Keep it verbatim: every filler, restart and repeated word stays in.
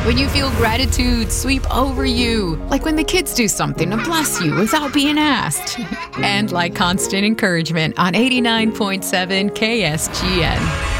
When you feel gratitude sweep over you, like when the kids do something to bless you without being asked. And like constant encouragement on eighty-nine point seven K S G N.